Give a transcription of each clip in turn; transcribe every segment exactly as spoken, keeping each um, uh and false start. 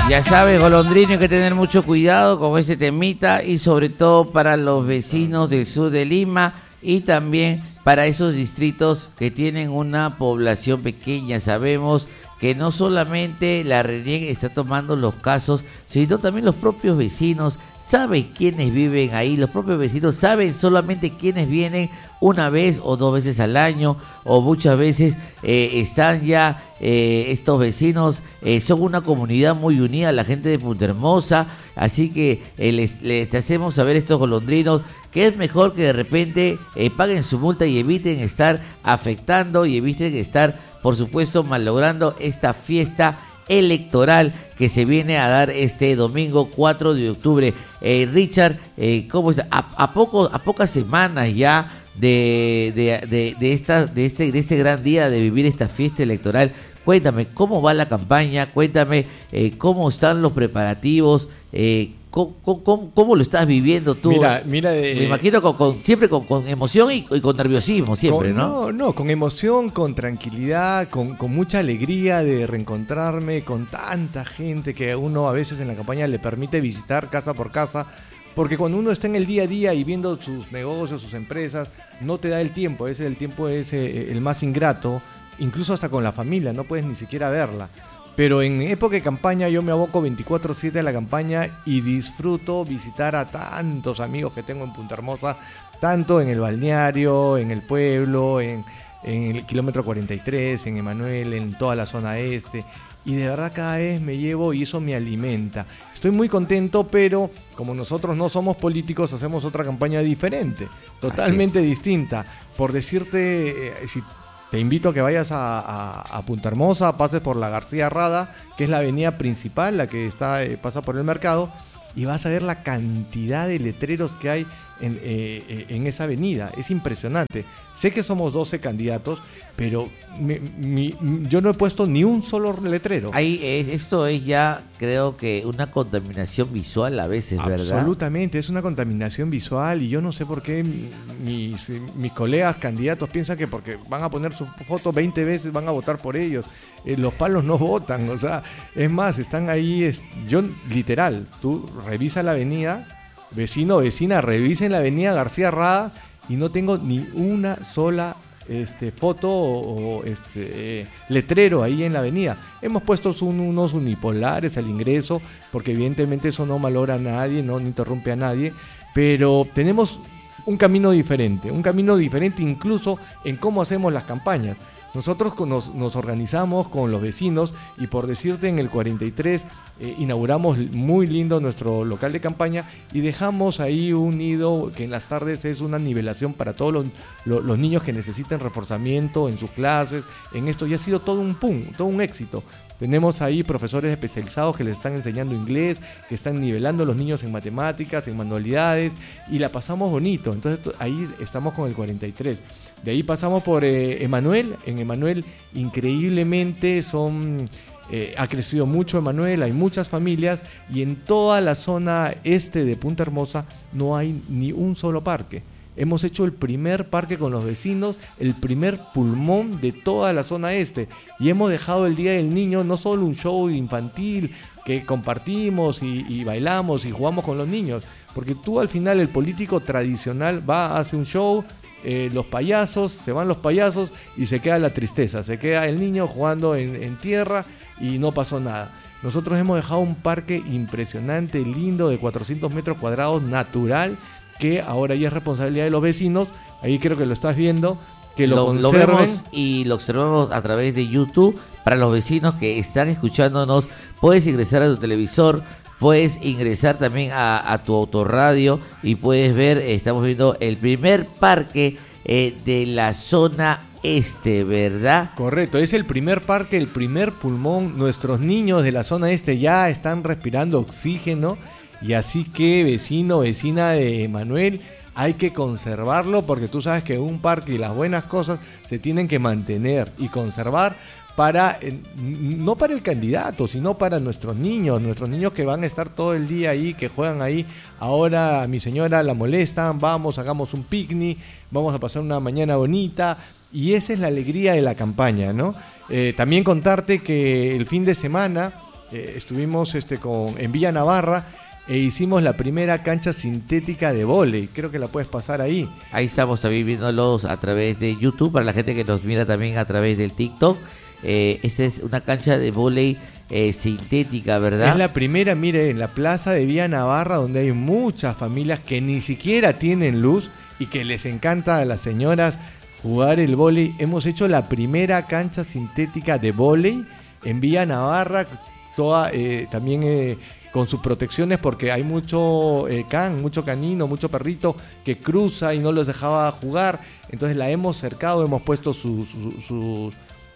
Ya sabes, golondrino, hay que tener mucho cuidado con ese temita y sobre todo para los vecinos del sur de Lima y también para esos distritos que tienen una población pequeña. Sabemos que no solamente la RENIEC está tomando los casos, sino también los propios vecinos saben quiénes viven ahí, los propios vecinos saben solamente quiénes vienen una vez o dos veces al año, o muchas veces eh, están ya, eh, estos vecinos eh, son una comunidad muy unida, la gente de Punta Hermosa, así que eh, les, les hacemos saber estos golondrinos que es mejor que de repente eh, paguen su multa y eviten estar afectando y eviten estar, por supuesto, malogrando esta fiesta electoral que se viene a dar este domingo cuatro de octubre. Eh, Richard, eh, ¿cómo está? A, a, poco, a pocas semanas ya de, de, de, de, esta, de, este, de este gran día de vivir esta fiesta electoral, cuéntame cómo va la campaña, cuéntame eh, cómo están los preparativos, eh, ¿Cómo, cómo, ¿Cómo lo estás viviendo tú? Mira, mira de, me imagino con, con, siempre con, con emoción y, y con nerviosismo, siempre, con, ¿no? No, no, con emoción, con tranquilidad, con, con mucha alegría de reencontrarme con tanta gente que a uno a veces en la campaña le permite visitar casa por casa, porque cuando uno está en el día a día y viendo sus negocios, sus empresas, no te da el tiempo, a veces el tiempo es eh, el más ingrato, incluso hasta con la familia, no puedes ni siquiera verla. Pero en época de campaña yo me aboco veinticuatro siete a la campaña y disfruto visitar a tantos amigos que tengo en Punta Hermosa, tanto en el balneario, en el pueblo, en, en el kilómetro cuarenta y tres, en Emanuel, en toda la zona este. Y de verdad cada vez me llevo y eso me alimenta. Estoy muy contento, pero como nosotros no somos políticos, hacemos otra campaña diferente, totalmente distinta. Por decirte, eh, si te invito a que vayas a, a, a Punta Hermosa, pases por la García Rada, que es la avenida principal, la que está eh, pasa por el mercado, y vas a ver la cantidad de letreros que hay en, eh, en esa avenida. Es impresionante. Sé que somos doce candidatos, pero mi, mi, yo no he puesto ni un solo letrero. Ahí es, esto es ya, creo que una contaminación visual a veces, ¿verdad? Absolutamente, es una contaminación visual y yo no sé por qué mis, mis colegas candidatos piensan que porque van a poner su foto veinte veces van a votar por ellos. Eh, los palos no votan, o sea, es más, están ahí, es, yo literal, tú revisa la avenida, vecino, vecina, revisen la avenida García Rada y no tengo ni una sola este foto o, o este eh, letrero ahí en la avenida. Hemos puesto un, unos unipolares al ingreso porque evidentemente eso no malogra a nadie, no, no interrumpe a nadie, pero tenemos un camino diferente, un camino diferente incluso en cómo hacemos las campañas. Nosotros nos, nos organizamos con los vecinos y por decirte en el cuarenta y tres eh, inauguramos muy lindo nuestro local de campaña y dejamos ahí un nido que en las tardes es una nivelación para todos los, los, los niños que necesiten reforzamiento en sus clases, en esto y ha sido todo un pum, todo un éxito. Tenemos ahí profesores especializados que les están enseñando inglés, que están nivelando a los niños en matemáticas, en manualidades y la pasamos bonito. Entonces ahí estamos con el cuarenta y tres. De ahí pasamos por eh, Emanuel. En Emanuel increíblemente son... Eh, ha crecido mucho Emanuel, hay muchas familias y en toda la zona este de Punta Hermosa no hay ni un solo parque. Hemos hecho el primer parque con los vecinos, el primer pulmón de toda la zona este y hemos dejado el Día del Niño no solo un show infantil que compartimos y, y bailamos y jugamos con los niños, porque tú al final el político tradicional va, hace un show, eh, los payasos, se van los payasos y se queda la tristeza, se queda el niño jugando en, en tierra y no pasó nada. Nosotros hemos dejado un parque impresionante, lindo, de cuatrocientos metros cuadrados, natural, que ahora ya es responsabilidad de los vecinos, ahí creo que lo estás viendo, que lo, lo, lo vemos y lo observamos a través de YouTube. Para los vecinos que están escuchándonos, puedes ingresar a tu televisor, puedes ingresar también a, a tu autorradio y puedes ver, estamos viendo el primer parque eh, de la zona este, ¿verdad? Correcto, es el primer parque, el primer pulmón. Nuestros niños de la zona este ya están respirando oxígeno. Y así que vecino, vecina de Emanuel, hay que conservarlo porque tú sabes que un parque y las buenas cosas se tienen que mantener y conservar para, no para el candidato, sino para nuestros niños, nuestros niños que van a estar todo el día ahí, que juegan ahí. Ahora a mi señora la molestan, vamos, hagamos un picnic, vamos a pasar una mañana bonita. Y esa es la alegría de la campaña, ¿no? Eh, también contarte que el fin de semana eh, estuvimos este, con, en Villa Navarra e hicimos la primera cancha sintética de vóley. Creo que la puedes pasar ahí. Ahí estamos también viéndolos a través de YouTube, para la gente que nos mira también a través del TikTok. Eh, esta es una cancha de vóley eh, sintética, ¿verdad? Es la primera, mire, en la plaza de Villa Navarra, donde hay muchas familias que ni siquiera tienen luz y que les encanta a las señoras jugar el vóley. Hemos hecho la primera cancha sintética de vóley en Villa Navarra, toda eh, también eh, con sus protecciones, porque hay mucho eh, can, mucho canino, mucho perrito que cruza y no los dejaba jugar. Entonces la hemos cercado, hemos puesto sus su, su,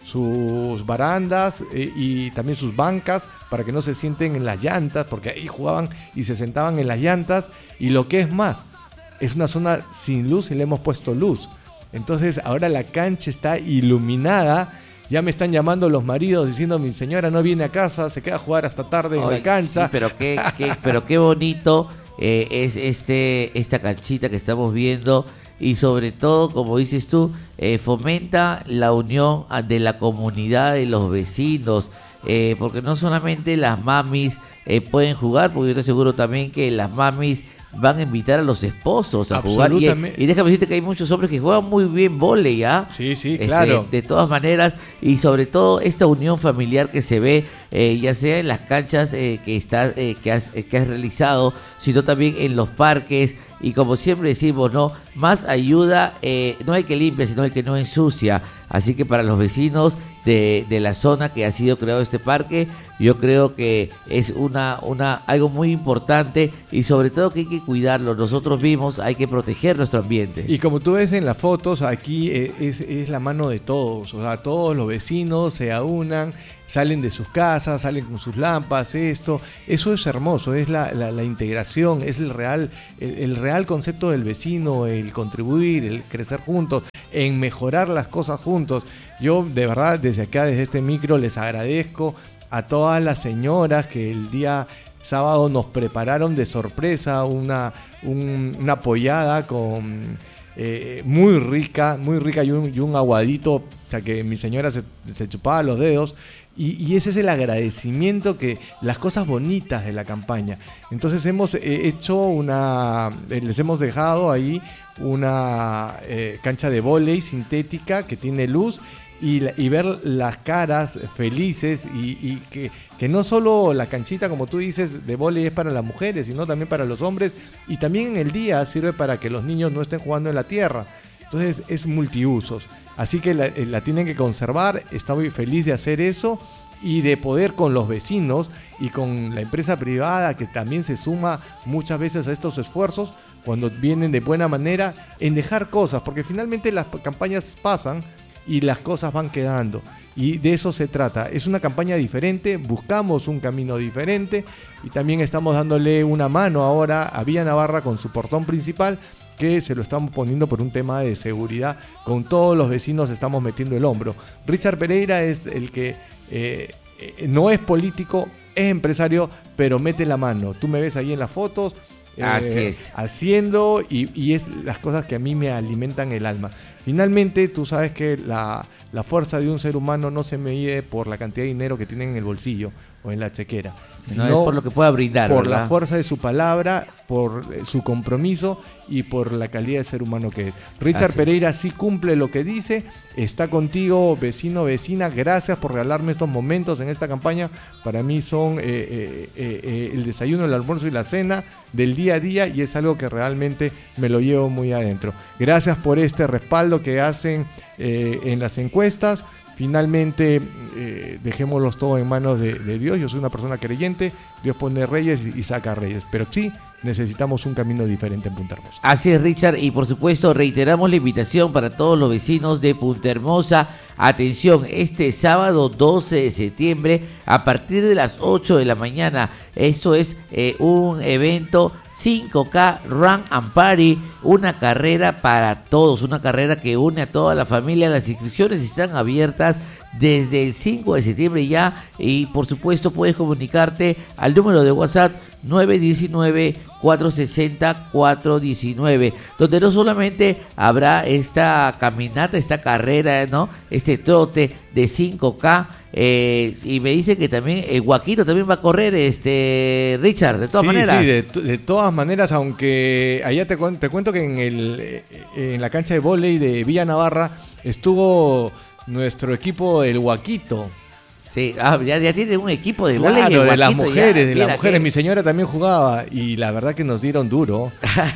sus barandas eh, y también sus bancas para que no se sienten en las llantas, porque ahí jugaban y se sentaban en las llantas. Y lo que es más, es una zona sin luz y le hemos puesto luz. Entonces ahora la cancha está iluminada. Ya me están llamando los maridos diciendo: mi señora no viene a casa, se queda a jugar hasta tarde en Ay, la cancha. Sí, pero qué, qué, pero qué bonito eh, es este esta canchita que estamos viendo, y sobre todo, como dices tú, eh, fomenta la unión de la comunidad, de los vecinos, eh, porque no solamente las mamis eh, pueden jugar, porque yo estoy seguro también que las mamis van a invitar a los esposos a jugar. Y, y déjame decirte que hay muchos hombres que juegan muy bien vóley, ¿ah? Sí, sí, este, claro. De todas maneras, y sobre todo esta unión familiar que se ve, eh, ya sea en las canchas eh, que, está, eh, que, has, eh, que has realizado, sino también en los parques. Y como siempre decimos, ¿no? Más ayuda, eh, no hay que limpia, sino el que no ensucia. Así que para los vecinos de, de la zona que ha sido creado este parque, yo creo que es una, una algo muy importante, y sobre todo que hay que cuidarlo. Nosotros vimos, hay que proteger nuestro ambiente. Y como tú ves en las fotos, aquí es, es la mano de todos. O sea, todos los vecinos se aunan, salen de sus casas, salen con sus lámparas, esto, eso es hermoso, es la, la, la integración, es el real, el, el real concepto del vecino, el contribuir, el crecer juntos, en mejorar las cosas juntos. Yo de verdad desde acá, desde este micro, les agradezco a todas las señoras que el día sábado nos prepararon de sorpresa una, un, una pollada con... Eh, muy rica, muy rica y un, y un aguadito, o sea que mi señora se, se chupaba los dedos, y, y ese es el agradecimiento, que las cosas bonitas de la campaña. Entonces hemos eh, hecho una, eh, les hemos dejado ahí una eh, cancha de vóley sintética que tiene luz, y, la, y ver las caras felices, y, y que, que no solo la canchita, como tú dices, de vóley es para las mujeres, sino también para los hombres, y también en el día sirve para que los niños no estén jugando en la tierra. Entonces es multiusos, así que la, la tienen que conservar. Estoy feliz de hacer eso y de poder con los vecinos y con la empresa privada, que también se suma muchas veces a estos esfuerzos cuando vienen de buena manera, en dejar cosas, porque finalmente las campañas pasan y las cosas van quedando, y de eso se trata. Es una campaña diferente, buscamos un camino diferente, y también estamos dándole una mano ahora a Villa Navarra con su portón principal, que se lo estamos poniendo por un tema de seguridad. Con todos los vecinos estamos metiendo el hombro. Richard Pereira es el que eh, eh, no es político, es empresario, pero mete la mano. Tú me ves ahí en las fotos, Eh, Así es. haciendo, y, y es las cosas que a mí me alimentan el alma. Finalmente, tú sabes que la, la fuerza de un ser humano no se mide por la cantidad de dinero que tiene en el bolsillo o en la chequera, sino es por lo que pueda brindar, por ¿verdad? la fuerza de su palabra, por eh, su compromiso y por la calidad de ser humano que es. Richard Así Pereira es. sí cumple lo que dice, está contigo, vecino, vecina. Gracias por regalarme estos momentos en esta campaña. Para mí son eh, eh, eh, eh, el desayuno, el almuerzo y la cena del día a día, y es algo que realmente me lo llevo muy adentro. Gracias por este respaldo que hacen eh, en las encuestas. Finalmente, eh, dejémoslos todo en manos de, de Dios. Yo soy una persona creyente, Dios pone reyes y, y saca reyes, pero sí necesitamos un camino diferente en Punta Hermosa. Así es, Richard, y por supuesto reiteramos la invitación para todos los vecinos de Punta Hermosa. Atención, este sábado doce de septiembre a partir de las ocho de la mañana, eso es eh, un evento cinco K Run and Party, una carrera para todos, una carrera que une a toda la familia. Las inscripciones están abiertas desde el cinco de septiembre ya, y por supuesto puedes comunicarte al número de WhatsApp nueve uno nueve, cuatro sesenta, cuatro diecinueve, donde no solamente habrá esta caminata, esta carrera, ¿no? Este trote de cinco K, eh, y me dicen que también el Huaquito también va a correr, este Richard, de todas sí, maneras. Sí, de, de todas maneras, aunque allá te, te cuento que en, el, en la cancha de vóley de Villa Navarra estuvo nuestro equipo, el Huaquito. Sí, ah, ya, ya tiene un equipo de claro, vóley. de Huaquito, las mujeres, ya, de las mujeres. Que... Mi señora también jugaba y la verdad que nos dieron duro.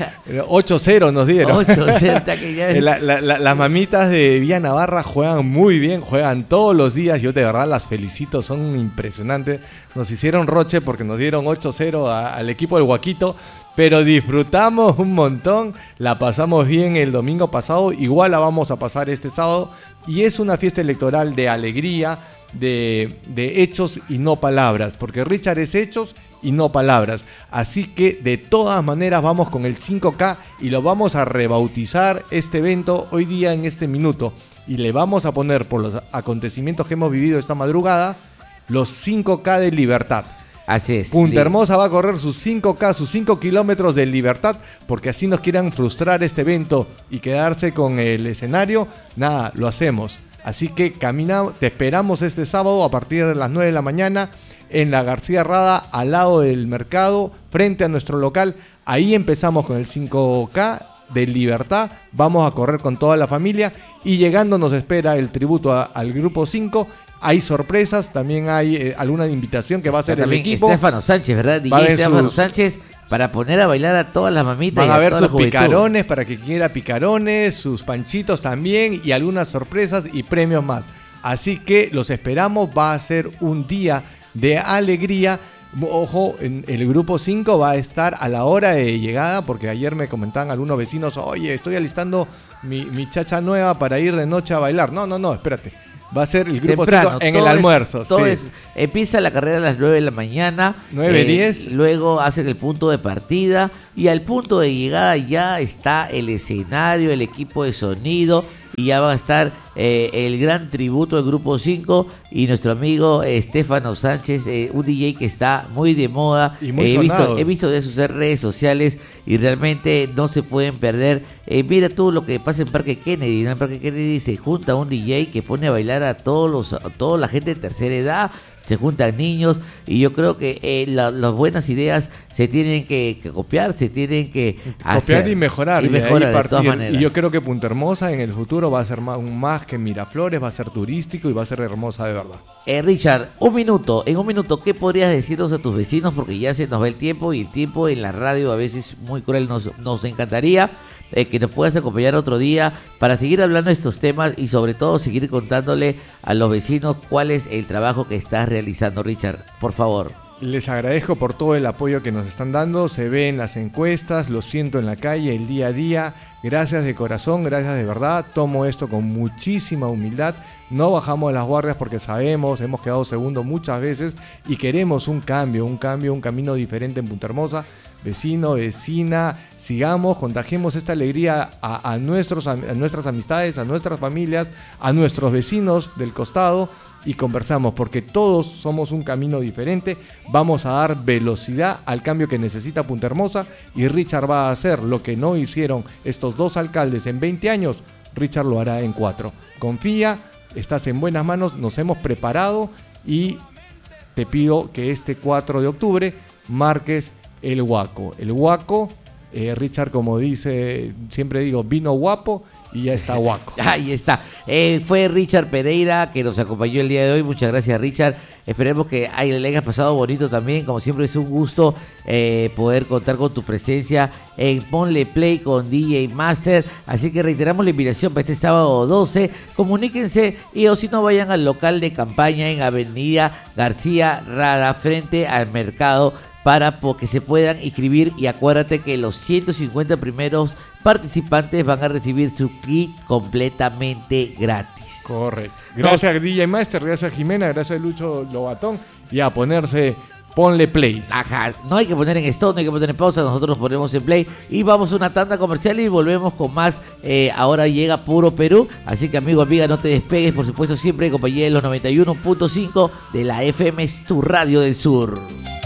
ocho cero nos dieron. ocho cero, que ya... la, la, la, las mamitas de Villa Navarra juegan muy bien, juegan todos los días. Yo de verdad las felicito, son impresionantes. Nos hicieron roche porque nos dieron ocho cero a, al equipo del Huaquito. Pero disfrutamos un montón, la pasamos bien el domingo pasado, igual la vamos a pasar este sábado. Y es una fiesta electoral de alegría, de, de hechos y no palabras, porque Richard es hechos y no palabras. Así que de todas maneras vamos con el cinco K y lo vamos a rebautizar este evento hoy día en este minuto. Y le vamos a poner, por los acontecimientos que hemos vivido esta madrugada, los cinco K de libertad. Así es. Punta Hermosa va a correr sus cinco K, sus cinco kilómetros de libertad, porque así nos quieran frustrar este evento y quedarse con el escenario. Nada, lo hacemos. Así que caminamos, te esperamos este sábado a partir de las nueve de la mañana en la García Rada, al lado del mercado, frente a nuestro local. Ahí empezamos con el cinco K de libertad. Vamos a correr con toda la familia y llegando nos espera el tributo a, al grupo cinco. Hay sorpresas, también hay eh, alguna invitación que va a hacer el equipo. Estefano Sánchez, ¿verdad? D J Estefano sus... Sánchez, para poner a bailar a todas las mamitas. Van y a, a ver sus picarones, juventud. Para que quiera picarones, sus panchitos también y algunas sorpresas y premios más. Así que los esperamos, va a ser un día de alegría. Ojo, en el grupo cinco va a estar a la hora de llegada, porque ayer me comentaban algunos vecinos, oye, estoy alistando mi, mi chacha nueva para ir de noche a bailar. No, no, no, espérate. Va a ser el grupo cinco en el almuerzo. Es, todo sí. es, empieza la carrera a las nueve de la mañana. nueve, diez. Eh, luego hacen el punto de partida. Y al punto de llegada ya está el escenario, el equipo de sonido. Y ya va a estar eh, el gran tributo del grupo cinco. Y nuestro amigo eh, Estefano Sánchez, eh, un D J que está muy de moda. Y muy eh, he, visto, he visto de sus redes sociales y realmente no se pueden perder. Eh, mira tú lo que pasa en Parque Kennedy, ¿no? En Parque Kennedy se junta un D J que pone a bailar a todos los, a toda la gente de tercera edad. Se juntan niños y yo creo que eh, la, las buenas ideas se tienen que, que copiar, se tienen que copiar hacer, y mejorar, y, mejorar de, de todas maneras. Y yo creo que Punta Hermosa en el futuro va a ser más, más que Miraflores, va a ser turístico y va a ser hermosa de verdad. Eh, Richard, un minuto, en un minuto, ¿qué podrías decirnos a tus vecinos? Porque ya se nos va el tiempo y el tiempo en la radio a veces muy cruel. Nos, nos encantaría eh, que nos puedas acompañar otro día para seguir hablando de estos temas y sobre todo seguir contándole a los vecinos cuál es el trabajo que estás realizando, Richard. Por favor. Les agradezco por todo el apoyo que nos están dando, se ve en las encuestas, lo siento en la calle, el día a día. Gracias de corazón, gracias de verdad, tomo esto con muchísima humildad, no bajamos las guardias porque sabemos, hemos quedado segundo muchas veces y queremos un cambio, un cambio, un camino diferente en Punta Hermosa. Vecino, vecina, sigamos, contagiemos esta alegría a, a, nuestros, a nuestras amistades, a nuestras familias, a nuestros vecinos del costado y conversamos porque todos somos un camino diferente. Vamos a dar velocidad al cambio que necesita Punta Hermosa y Richard va a hacer lo que no hicieron estos dos alcaldes en veinte años. Richard lo hará en cuatro. Confía, estás en buenas manos, nos hemos preparado y te pido que este cuatro de octubre marques el Huaco. El Huaco, eh, Richard, como dice, siempre digo, vino guapo y ya está Huaco. Ahí está. Eh, fue Richard Pereira que nos acompañó el día de hoy. Muchas gracias, Richard. Esperemos que ay, le hayas pasado bonito también. Como siempre es un gusto eh, poder contar con tu presencia en Ponle Play con D J Master. Así que reiteramos la invitación para este sábado doce. Comuníquense y o si no vayan al local de campaña en Avenida García Rada frente al mercado para que se puedan inscribir y acuérdate que los ciento cincuenta primeros participantes van a recibir su kit completamente gratis. Correcto. Gracias Nos... D J Master, gracias Jimena, gracias Lucho Lobatón y a ponerse Ponle Play. Ajá, no hay que poner en stop, no hay que poner en pausa, nosotros nos ponemos en play y vamos a una tanda comercial y volvemos con más. Eh, ahora llega Puro Perú, así que amigo, amiga, no te despegues, por supuesto siempre en compañía de los noventa y uno punto cinco de la F M, es tu radio del sur.